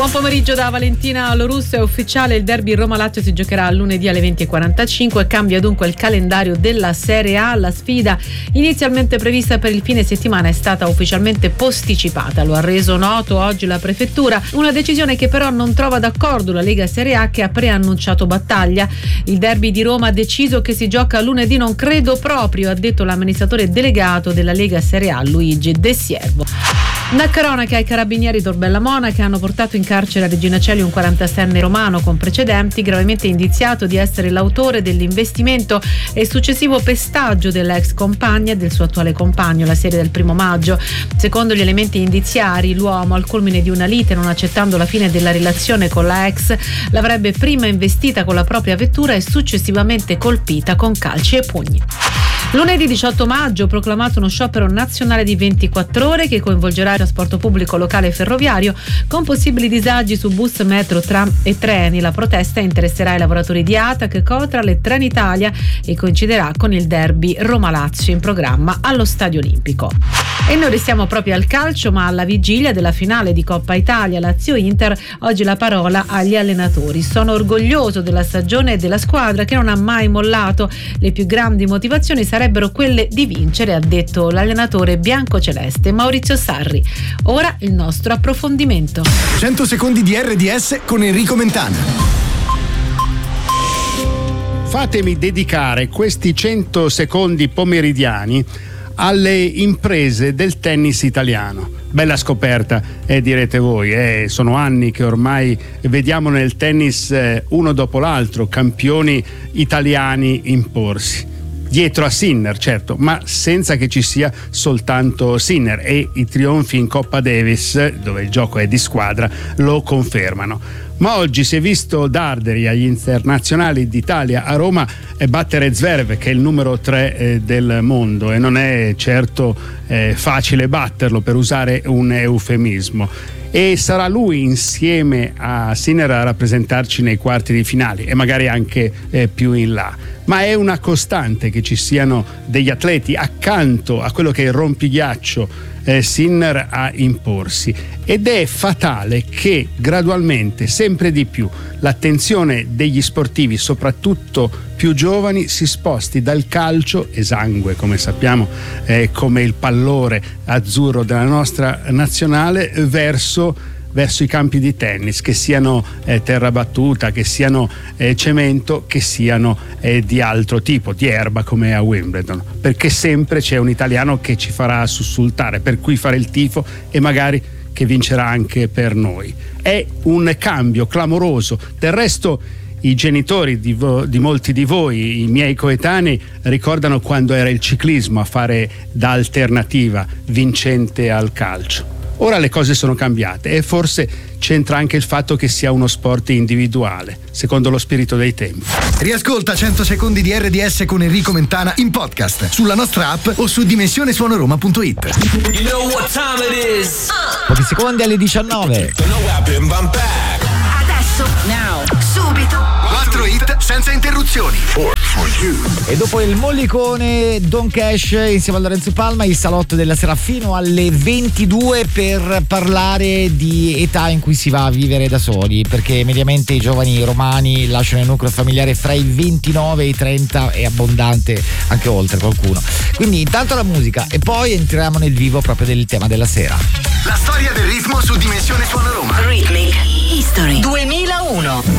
Buon pomeriggio da Valentina Lorusso, è ufficiale il derby Roma-Lazio si giocherà lunedì alle 20:45 cambia dunque il calendario della Serie A. La sfida inizialmente prevista per il fine settimana è stata ufficialmente posticipata, lo ha reso noto oggi la prefettura, una decisione che però non trova d'accordo la Lega Serie A che ha preannunciato battaglia. Il derby di Roma ha deciso che si gioca lunedì, non credo proprio, ha detto l'amministratore delegato della Lega Serie A Luigi De Siervo. Una cronaca ai carabinieri Torbella Monaca hanno portato in carcere a Regina Coeli un 46enne romano con precedenti, gravemente indiziato di essere l'autore dell'investimento e successivo pestaggio dell'ex compagna e del suo attuale compagno la sera del 1 maggio. Secondo gli elementi indiziari, l'uomo, al culmine di una lite, non accettando la fine della relazione con la ex, l'avrebbe prima investita con la propria vettura e successivamente colpita con calci e pugni. Lunedì 18 maggio proclamato uno sciopero nazionale di 24 ore che coinvolgerà il trasporto pubblico locale e ferroviario con possibili disagi su bus, metro, tram e treni. La protesta interesserà i lavoratori di ATAC, Cotral e Trenitalia e coinciderà con il derby Roma-Lazio in programma allo Stadio Olimpico. E noi restiamo proprio al calcio, ma alla vigilia della finale di Coppa Italia Lazio-Inter, oggi la parola agli allenatori. Sono orgoglioso della stagione e della squadra che non ha mai mollato. Le più grandi motivazioni sarebbero quelle di vincere, ha detto l'allenatore biancoceleste Maurizio Sarri. Ora il nostro approfondimento. 100 secondi di RDS con Enrico Mentana. Fatemi dedicare questi 100 secondi pomeridiani alle imprese del tennis italiano. Bella scoperta, direte voi, sono anni che ormai vediamo nel tennis uno dopo l'altro campioni italiani imporsi. Dietro a Sinner, certo, ma senza che ci sia soltanto Sinner, e i trionfi in Coppa Davis, dove il gioco è di squadra, lo confermano. Ma oggi si è visto Darderi agli internazionali d'Italia a Roma battere Zverev, che è il numero 3 del mondo, e non è certo facile batterlo, per usare un eufemismo. E sarà lui insieme a Sinner a rappresentarci nei quarti di finale e magari anche più in là. Ma è una costante che ci siano degli atleti accanto a quello che è il rompighiaccio Sinner a imporsi, ed è fatale che gradualmente, sempre di più, l'attenzione degli sportivi, soprattutto più giovani, si sposti dal calcio, esangue come sappiamo, come il pallore azzurro della nostra nazionale, verso i campi di tennis, che siano terra battuta, che siano cemento, che siano di altro tipo, di erba come a Wimbledon, perché sempre c'è un italiano che ci farà sussultare, per cui fare il tifo e magari che vincerà anche per noi. È un cambio clamoroso. Del resto i genitori di molti di voi, i miei coetanei, ricordano quando era il ciclismo a fare da alternativa vincente al calcio. Ora le cose sono cambiate e forse c'entra anche il fatto che sia uno sport individuale, secondo lo spirito dei tempi. Riascolta 100 secondi di RDS con Enrico Mentana in podcast sulla nostra app o su dimensionesuonoroma.it. You know what time it is? Pochi secondi alle 19. Adesso, now, subito. 4 hit senza interruzioni. E dopo il mollicone Don Cash insieme a Lorenzo Palma, il salotto della sera fino alle 22 per parlare di età in cui si va a vivere da soli, perché mediamente i giovani romani lasciano il nucleo familiare fra i 29 e i 30 e abbondante anche oltre qualcuno. Quindi intanto la musica e poi entriamo nel vivo proprio del tema della sera. La storia del ritmo su Dimensione Suono Roma. Rhythmic History 2001.